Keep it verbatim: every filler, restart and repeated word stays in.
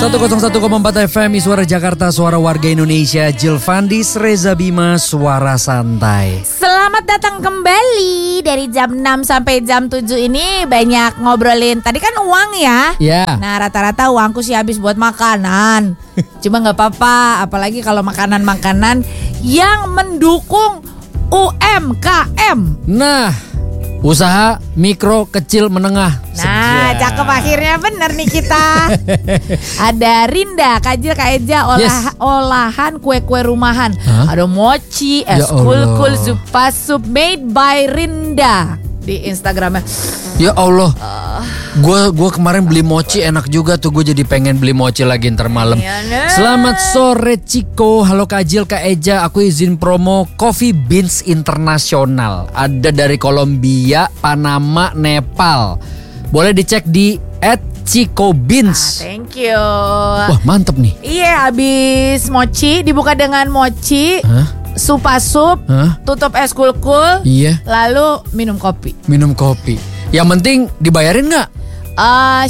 seratus satu koma empat F M Suara Jakarta, suara warga Indonesia. Jill Fandis, Reza Bima, suara santai. Selamat datang kembali. Dari jam enam sampai jam tujuh ini banyak ngobrolin. Tadi kan uang ya. Ya. Nah rata-rata uangku sih habis buat makanan. Cuma gak apa-apa. Apalagi kalau makanan-makanan yang mendukung U M K M. Nah, usaha mikro, kecil, menengah. Nah, cakep, akhirnya bener nih kita. Ada Rinda, Kajil, Kak Eja, olah, Yes. olahan kue-kue rumahan. Hah? Ada mochi, es Ya kul-kul, Allah. supasup made by Rinda di Instagramnya. Ya Allah. Gue gua kemarin beli mochi enak juga tuh. Gue jadi pengen beli mochi lagi ntar malam. Iya, nah. Selamat sore Ciko. Halo Kak Jil, Kak Eja. Aku izin promo Coffee Beans Internasional. Ada dari Kolombia, Panama, Nepal. Boleh dicek di at Ciko Ah, Beans. thank you. Wah mantep nih. Iya, habis mochi dibuka dengan mochi, Hah? supasup, Hah? tutup es kul-kul, Iya. lalu minum kopi. Minum kopi. Yang penting dibayarin nggak? Eh,